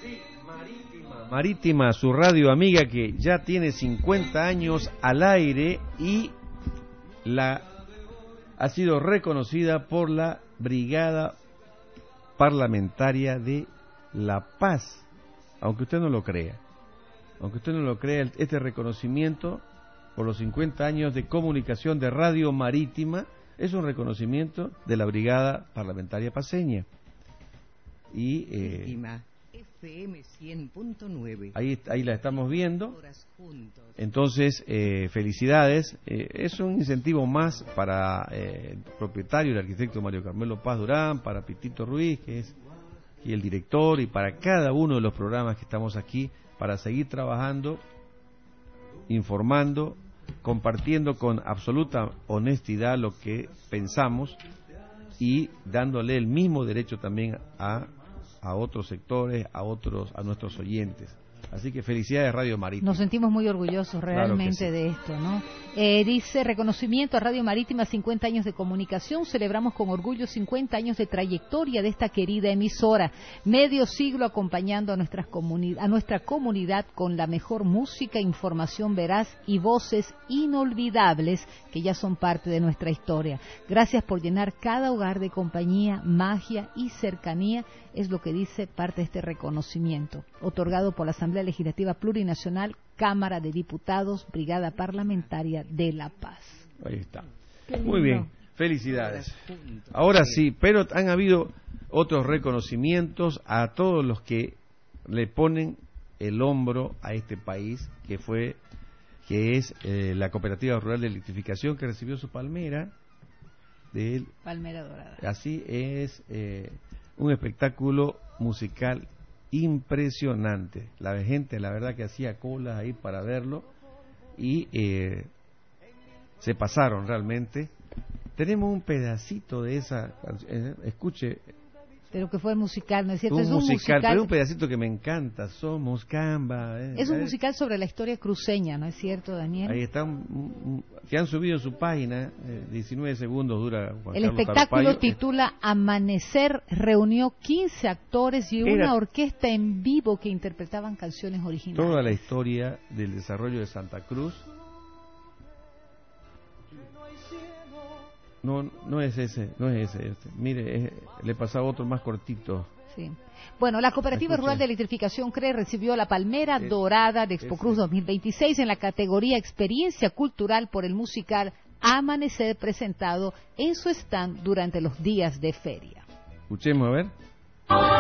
Marítima, su radio amiga que ya tiene 50 años al aire y ha sido reconocida por la Brigada Parlamentaria de La Paz, aunque usted no lo crea. Este reconocimiento por los 50 años de comunicación de Radio Marítima es un reconocimiento de la Brigada Parlamentaria Paceña. Y FM 100.9. Ahí la estamos viendo. Entonces, felicidades. Es un incentivo más para el propietario, el arquitecto Mario Carmelo Paz Durán, para Pitito Ruiz, que es y el director, y para cada uno de los programas que estamos aquí, para seguir trabajando, informando, compartiendo con absoluta honestidad lo que pensamos y dándole el mismo derecho también a otros sectores, a nuestros oyentes. Así que felicidades Radio Marítima. Nos sentimos muy orgullosos realmente claro de esto, ¿no? Dice, reconocimiento a Radio Marítima, 50 años de comunicación, celebramos con orgullo 50 años de trayectoria de esta querida emisora, medio siglo acompañando a nuestra comunidad con la mejor música, información veraz y voces inolvidables que ya son parte de nuestra historia. Gracias por llenar cada hogar de compañía, magia y cercanía, es lo que dice parte de este reconocimiento, otorgado por la Asamblea Legislativa Plurinacional, Cámara de Diputados, Brigada Parlamentaria de La Paz. Ahí está. Muy bien, felicidades. Ahora sí, pero han habido otros reconocimientos a todos los que le ponen el hombro a este país, que es la Cooperativa Rural de Electrificación, que recibió su palmera de Palmera Dorada. Así es, un espectáculo musical impresionante. La gente, la verdad, que hacía colas ahí para verlo y se pasaron realmente. Tenemos un pedacito de esa canción, escuche. De lo que fue el musical, ¿no es cierto? Es un musical, pero un pedacito que me encanta. Somos Camba. Es un musical sobre la historia cruceña, ¿no es cierto, Daniel? Ahí está, que han subido en su página, 19 segundos dura. El espectáculo titula Amanecer, reunió 15 actores y una orquesta en vivo que interpretaban canciones originales. Toda la historia del desarrollo de Santa Cruz. No es ese. Mire, le pasaba otro más cortito. Sí. Bueno, la Cooperativa Rural de Electrificación CRE recibió la Palmera Dorada de ExpoCruz 2026 en la categoría Experiencia Cultural por el musical Amanecer, presentado en su stand durante los días de feria. Escuchemos a ver.